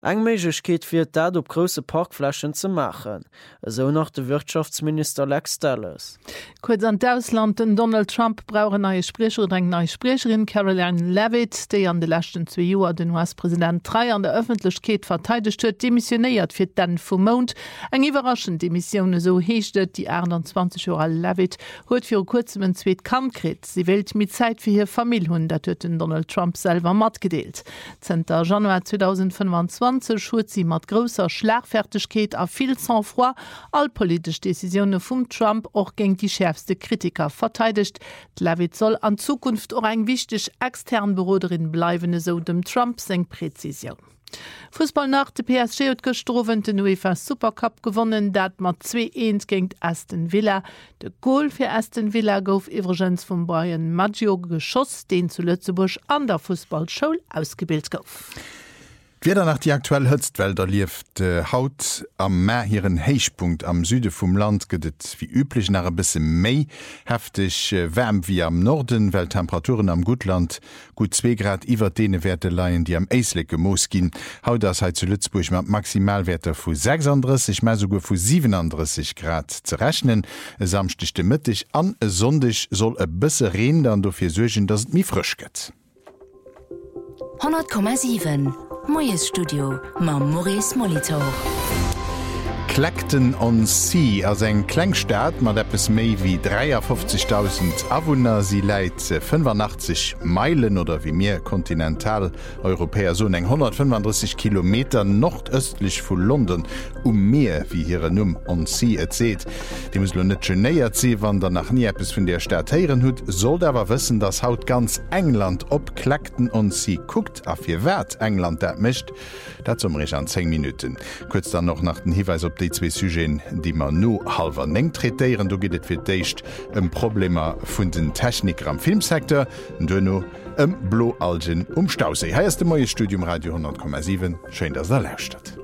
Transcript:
Eng Méiglechkeet fir dat op grosse Parkflächen ze machen, eso nach de Wirtschaftsminister Lex Dallas. Kurz an d'Ausland den Donald Trump brauche neue Sprecher oder eng neue Sprecherin Caroline Leavitt, déi an de lächten 2 Joer den US-Präsident 3 an der Öffentlichkeit verteidigt huet, demissionéiert fir den vum Mond. Eng iwwerraschend Demissionioune so heechtet, die 21 Jahre Leavitt huet fir kurzem en zweet Kampfkrit. Sie wählt mit Zeit fir hir Familie hunn, dat huet den Donald Trump selber mat gedeelt. 10. Januar 2025 huet sie mat grosser Schlagfertigkeet a viel sang-froid all politisch Decisionen vum Trump och gegen die schärfste Kritiker verteidigt. Leavitt soll an Zukunft auch eng wichtig extern Beroderin bleiben, so dem Trump seng Präzision. Fußball nach de PSG hat gestrowen den UEFA Supercup gewonnen, dat mat 2-1 gegen Aston Villa. De Goal für Aston Villa gouf iwwergens vum Bayern Maggio geschoss, den zu Lützeburg an der Fußballschule ausgebildet gouf. Wieder nach die aktuell Hötztwälder lieft Haut am Meer hireieren Heichpunkt am Süde vum Land gedet wie üblich nach ein bisschen méi heftig wärm wie am Norden, weil Temperaturen am Gutland gut 2 Grad iwwer dene Werte leiien, die am Eisle gemoos gin. Haut das zu Lützburg mat Maximalwerte vu 36, mehr sogar vu 37 Grad zu rechnen. Samstichte mittig an sondig soll e bisse reden, dann dofir sorgen, dass es mi frisch geht. 100,7 Moyes Studio ma Maurice Molitor. Clacton on Sea as eng Klengstaat mat eppes méi wie 53.000 Awohner, sie leit 85 Meilen oder wie mehr Kontinentaleuropäer so eng 135 Kilometer nordöstlich vu London Meer wie hire Numm on Sea seet. Die muss net genéiert se, wann der nach nie eppes vun der Stadt heieren hut, soll awer wissen, dass haut ganz England op Clacton on Sea guckt a fir wert England dat mischt. Dat rich an 10 Minuten. Kurz dann noch nach den Hinweis op die 2 Sujeten, die man no halber neng treieren, du gehtt fir d'écht Probleme vun den Techniker am Filmsektor, Dënno Bloalgen Stausee. Heiers de Moie Studium Radio 10,7, schön, dass lauscht.